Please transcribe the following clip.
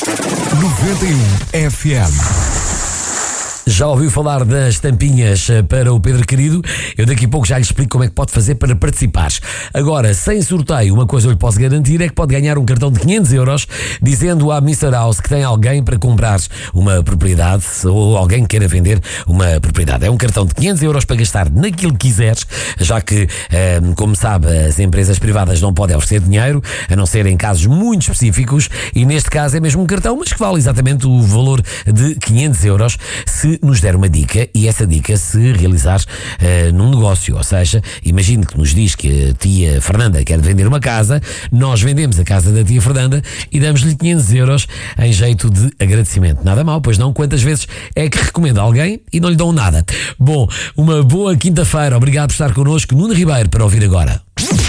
91 FM. Já ouviu falar das tampinhas para o Pedro Querido? Eu daqui a pouco já lhe explico como é que pode fazer para participar. Agora, sem sorteio, uma coisa eu lhe posso garantir é que pode ganhar um cartão de 500 euros dizendo à Mr. House que tem alguém para comprar uma propriedade ou alguém que queira vender uma propriedade. É um cartão de 500 euros para gastar naquilo que quiseres, já que, como sabe, as empresas privadas não podem oferecer dinheiro, a não ser em casos muito específicos, e neste caso é mesmo um cartão, mas que vale exatamente o valor de 500 euros se nos der uma dica, e essa dica se realizar num negócio. Ou seja, imagine que nos diz que a tia Fernanda quer vender uma casa, nós vendemos a casa da tia Fernanda e damos-lhe 500 euros em jeito de agradecimento. Nada mal, pois não? Quantas vezes é que recomenda alguém e não lhe dão nada? Bom, uma boa quinta-feira. Obrigado por estar connosco. Nuno Ribeiro para ouvir agora.